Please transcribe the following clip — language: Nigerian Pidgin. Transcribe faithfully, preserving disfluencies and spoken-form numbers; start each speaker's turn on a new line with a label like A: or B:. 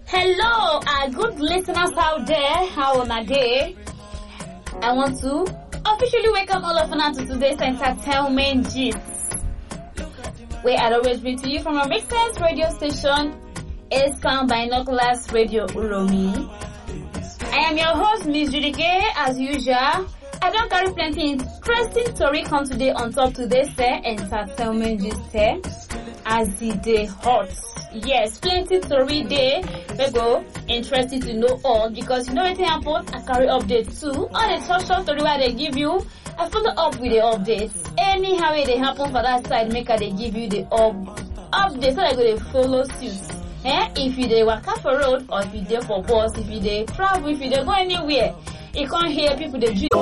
A: Hello, our good listeners out there. How on a day? I want to officially welcome all of you to today's entertainment gist, where I always bring to you from a Make Sense radio station, A Sound Binoculars Radio Uromi. I am your host, Miss Judy K. As usual, I don't carry plenty interesting story come today on top today's uh, entertainment gist uh, as the day hot. Yes, plenty story day. We go interested to know all because you know what happen. I carry updates too. All the short short story where they give you, I follow up with the updates. Anyhow they happen for that side, make they give you the up updates so they go they follow suit. Eh? If you dey waka for road or if you dey for bus, if you dey travel, if you dey go anywhere, you can't hear people dey